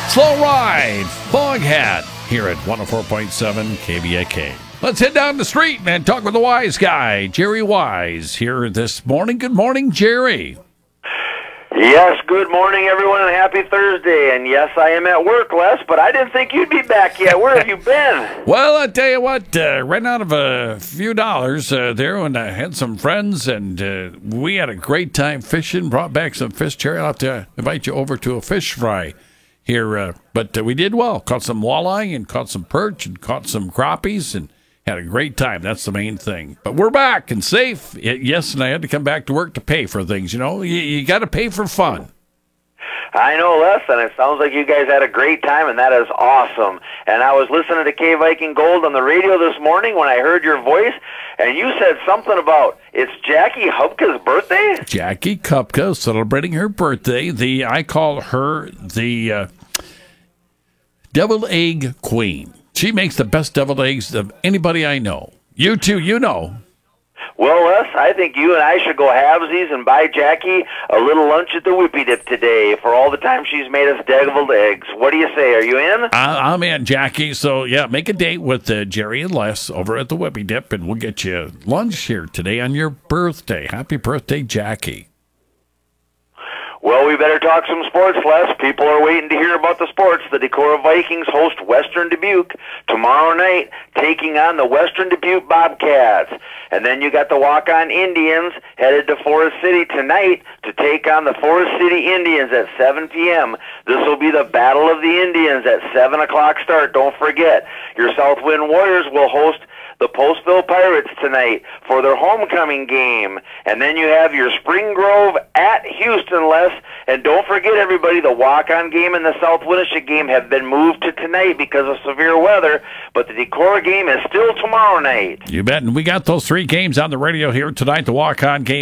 Slow Ride, Foghat, here at 104.7 KBAK. Let's head down the street and talk with the wise guy, Jerry Wise, here this morning. Good morning, Jerry. Yes, good morning, everyone, and happy Thursday. And yes, I am at work, Les, but I didn't think you'd be back yet. Where have you been? Well, I tell you what, ran out of a few dollars there, and I had some friends, and we had a great time fishing. Brought back some fish. Jerry, I'll have to invite you over to a fish fry here. But we did well. Caught some walleye and caught some perch and caught some crappies and had a great time. That's the main thing. But we're back and safe. Yes, and I had to come back to work to pay for things. You know, you got to pay for fun. I know, Les, and it sounds like you guys had a great time, and that is awesome. And I was listening to K Viking Gold on the radio this morning when I heard your voice, and you said something about it's Jackie Hupka's birthday? Jackie Kupka celebrating her birthday. I call her the deviled egg queen. She makes the best deviled eggs of anybody I know. You too, you know. Well, Les, I think you and I should go halvesies and buy Jackie a little lunch at the Whippy Dip today for all the time she's made us deviled eggs. What do you say? Are you in? I'm in, Jackie. So, yeah, make a date with Jerry and Les over at the Whippy Dip, and we'll get you lunch here today on your birthday. Happy birthday, Jackie. Well, we better talk some sports, Les. People are waiting to hear about the sports. The Decorah Vikings host Western Dubuque tomorrow night, taking on the Western Dubuque Bobcats. And then you got the Walk-On Indians headed to Forest City tonight to take on the Forest City Indians at 7 p.m. This will be the Battle of the Indians at 7 o'clock start. Don't forget, your Southwind Warriors will host the Postville Pirates tonight for their homecoming game. And then you have your Spring Grove at Houston, Les. And don't forget, everybody, the walk-on game and the South Winneshiek game have been moved to tonight because of severe weather, but the Decorah game is still tomorrow night. You bet. And we got those three games on the radio here tonight, the walk-on game.